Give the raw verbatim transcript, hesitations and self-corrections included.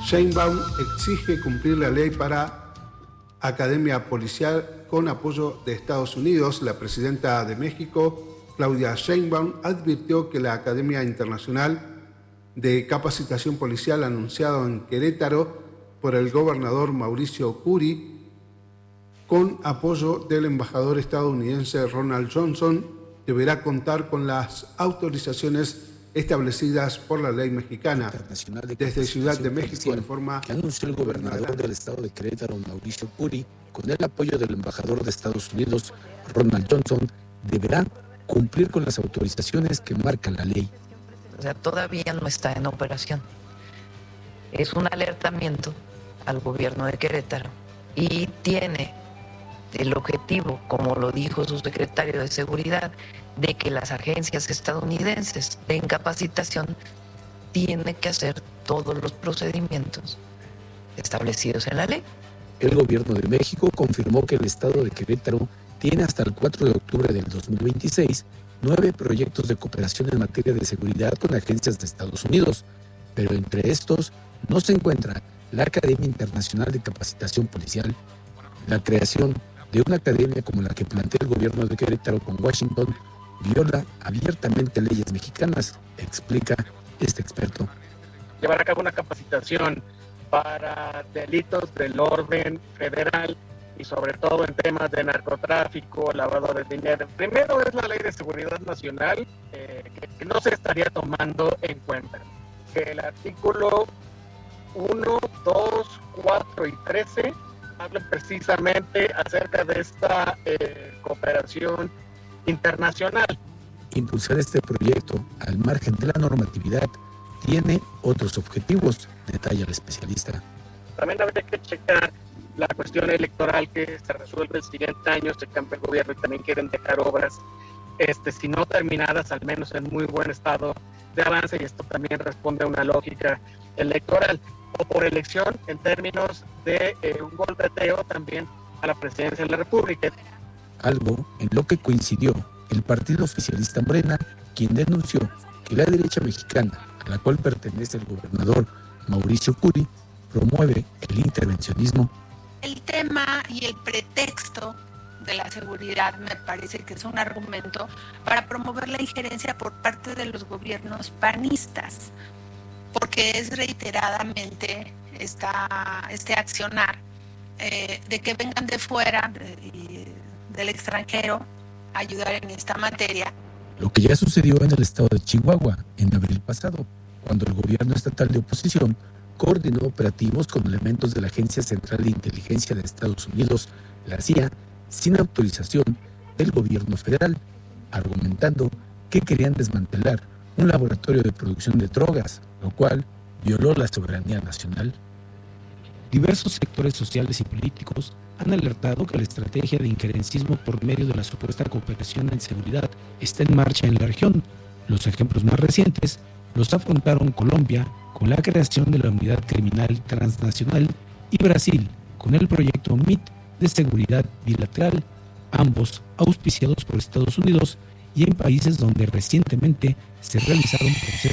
Sheinbaum exige cumplir la ley para Academia Policial con apoyo de Estados Unidos. La presidenta de México, Claudia Sheinbaum, advirtió que la Academia Internacional de Capacitación Policial, anunciado en Querétaro por el gobernador Mauricio Curi, con apoyo del embajador estadounidense Ronald Johnson, deberá contar con las autorizaciones establecidas por la ley mexicana. De Desde Ciudad de México informa que anunció el gobernador del estado de Querétaro, Mauricio Curi, con el apoyo del embajador de Estados Unidos, Ronald Johnson, deberán cumplir con las autorizaciones que marca la ley. O sea, todavía no está en operación. Es un alertamiento al gobierno de Querétaro y tiene el objetivo, como lo dijo su secretario de Seguridad, de que las agencias estadounidenses de capacitación tienen que hacer todos los procedimientos establecidos en la ley. El gobierno de México confirmó que el estado de Querétaro tiene hasta el cuatro de octubre del dos mil veintiséis nueve proyectos de cooperación en materia de seguridad con agencias de Estados Unidos, pero entre estos no se encuentra la Academia Internacional de Capacitación Policial. La creación de una academia como la que plantea el gobierno de Querétaro con Washington viola abiertamente leyes mexicanas, explica este experto. Llevar a cabo una capacitación para delitos del orden federal y sobre todo en temas de narcotráfico, lavado de dinero. Primero es la Ley de Seguridad Nacional, eh, que, que no se estaría tomando en cuenta. Que el artículo uno, dos, cuatro y trece hablan precisamente acerca de esta eh, cooperación internacional. Impulsar este proyecto al margen de la normatividad tiene otros objetivos, detalla el especialista. También habría que checar la cuestión electoral que se resuelve el siguiente año, se cambia el gobierno y también quieren dejar obras, este, si no terminadas, al menos en muy buen estado de avance, y esto también responde a una lógica electoral, o por elección en términos de eh, un golpeteo también a la presidencia de la República. Algo en lo que coincidió el partido oficialista Morena, quien denunció que la derecha mexicana, a la cual pertenece el gobernador Mauricio Curi, promueve el intervencionismo. El tema y el pretexto de la seguridad me parece que es un argumento para promover la injerencia por parte de los gobiernos panistas, porque es reiteradamente esta, este accionar eh, de que vengan de fuera, de, del extranjero, a ayudar en esta materia. Lo que ya sucedió en el estado de Chihuahua en abril pasado, cuando el gobierno estatal de oposición coordinó operativos con elementos de la Agencia Central de Inteligencia de Estados Unidos, la C I A, sin autorización del gobierno federal, argumentando que querían desmantelar un laboratorio de producción de drogas, lo cual violó la soberanía nacional. Diversos sectores sociales y políticos han alertado que la estrategia de injerencismo por medio de la supuesta cooperación en seguridad está en marcha en la región. Los ejemplos más recientes los afrontaron Colombia con la creación de la Unidad Criminal Transnacional y Brasil con el proyecto M I T de seguridad bilateral, ambos auspiciados por Estados Unidos y en países donde recientemente se realizaron procesos